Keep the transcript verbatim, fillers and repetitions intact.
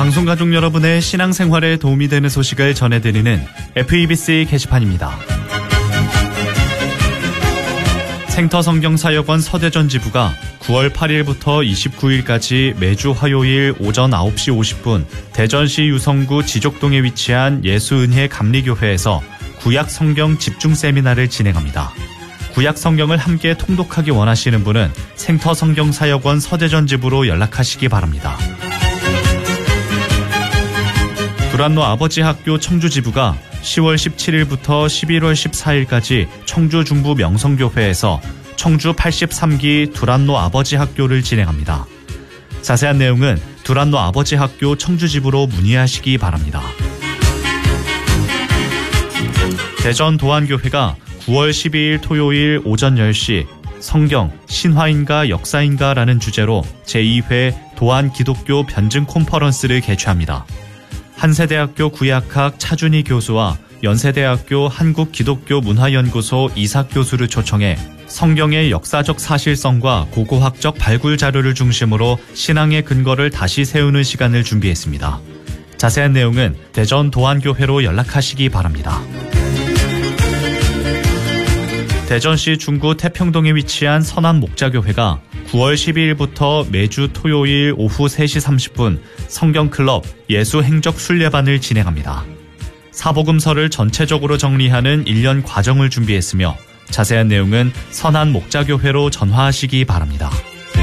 방송가족 여러분의 신앙생활에 도움이 되는 소식을 전해드리는 에프이비씨 게시판입니다. 생터성경사역원 서대전 지부가 구월 팔일부터 이십구일까지 매주 화요일 오전 아홉 시 오십 분 대전시 유성구 지족동에 위치한 예수은혜 감리교회에서 구약성경 집중 세미나를 진행합니다. 구약성경을 함께 통독하기 원하시는 분은 생터성경사역원 서대전 지부로 연락하시기 바랍니다. 두란노 아버지학교 청주지부가 시월 십칠일부터 십일월 십사일까지 청주 중부 명성교회에서 청주 팔십삼 기 두란노 아버지학교를 진행합니다. 자세한 내용은 두란노 아버지학교 청주지부로 문의하시기 바랍니다. 대전 도안교회가 구월 십이일 토요일 오전 열 시 성경, 신화인가 역사인가 라는 주제로 제이 회 도안 기독교 변증 콘퍼런스를 개최합니다. 한세대학교 구약학 차준희 교수와 연세대학교 한국기독교문화연구소 이삭 교수를 초청해 성경의 역사적 사실성과 고고학적 발굴 자료를 중심으로 신앙의 근거를 다시 세우는 시간을 준비했습니다. 자세한 내용은 대전 도안교회로 연락하시기 바랍니다. 대전시 중구 태평동에 위치한 선한목자교회가 구월 십이일부터 매주 토요일 오후 세 시 삼십 분 성경클럽 예수행적 순례반을 진행합니다. 사복음서를 전체적으로 정리하는 일 년 과정을 준비했으며 자세한 내용은 선한목자교회로 전화하시기 바랍니다.